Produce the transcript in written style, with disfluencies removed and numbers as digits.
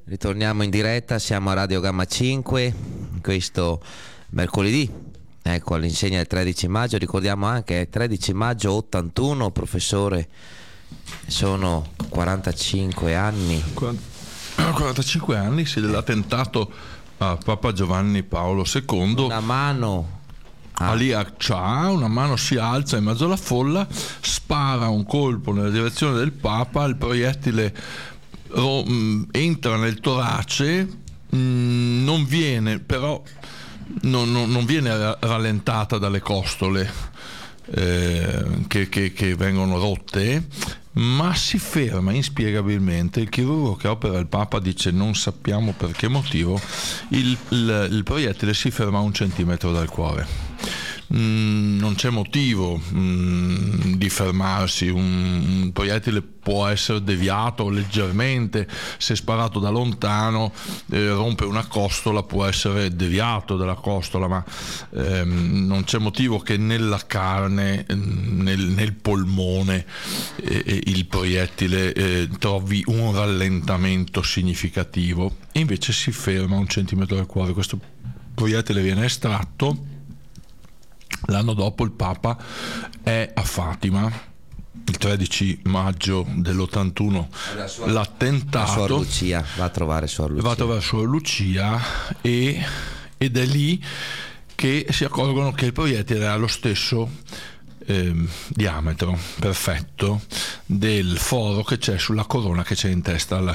Ritorniamo in diretta, siamo a Radio Gamma 5, questo mercoledì, ecco, all'insegna del 13 maggio, ricordiamo anche 13 maggio 81, professore, sono 45 anni. 45 anni, sì, dell'attentato a Papa Giovanni Paolo II. Una mano... Ali Akçaa, una mano si alza in mezzo alla folla, spara un colpo nella direzione del Papa, il proiettile entra nel torace, non viene rallentata dalle costole che vengono rotte, ma si ferma inspiegabilmente. Il chirurgo che opera il Papa dice non sappiamo per che motivo, il proiettile si ferma a 1 centimetro dal cuore. Non c'è motivo di fermarsi, un proiettile può essere deviato leggermente, se sparato da lontano rompe una costola, può essere deviato dalla costola, ma non c'è motivo che nella carne, nel polmone, il proiettile trovi un rallentamento significativo, e invece si ferma a 1 centimetro dal cuore. Questo proiettile viene estratto. L'anno dopo il Papa è a Fatima, il 13 maggio dell'81, l'attentato, Suor Lucia, va a trovare Suor Lucia, ed è lì che si accorgono che il proiettile ha lo stesso diametro perfetto del foro che c'è sulla corona che c'è in testa